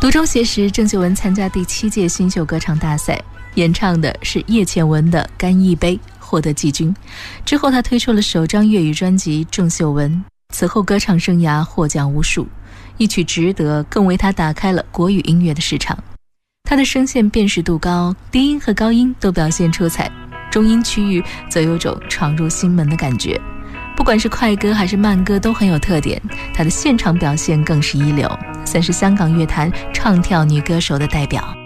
途中携时，郑秀文参加第7届新秀歌唱大赛，演唱的是叶倩文的《干一杯》，获得季军。之后她推出了首张粤语专辑《郑秀文》，此后歌唱生涯获奖无数，一曲《值得》更为她打开了国语音乐的市场。她的声线辨识度高，低音和高音都表现出彩，中音区域则有种闯入心门的感觉。不管是快歌还是慢歌都很有特点，她的现场表现更是一流，算是香港乐坛唱跳女歌手的代表。